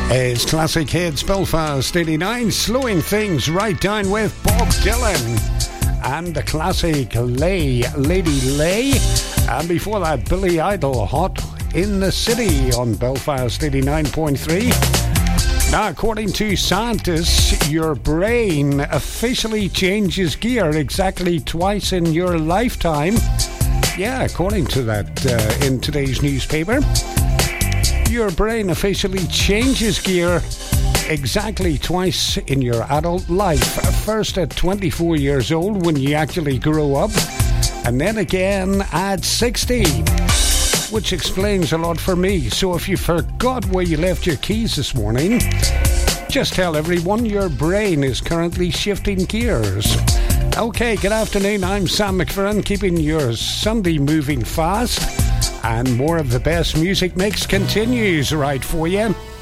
It's Classic Hits Belfast 89, slowing things right down with Bob Dylan and the classic Lady Lay. And before that, Billy Idol, Hot in the City on Belfast 89.3. Now, according to scientists, your brain officially changes gear exactly twice in your lifetime. Yeah, according to that in today's newspaper. Your brain officially changes gear exactly twice in your adult life. First at 24 years old when you actually grow up, and then again at 60, which explains a lot for me. So if you forgot where you left your keys this morning, just tell everyone your brain is currently shifting gears. Okay, good afternoon, I'm Sam McFerrin, keeping your Sunday moving fast. And more of the best music mix continues right for you.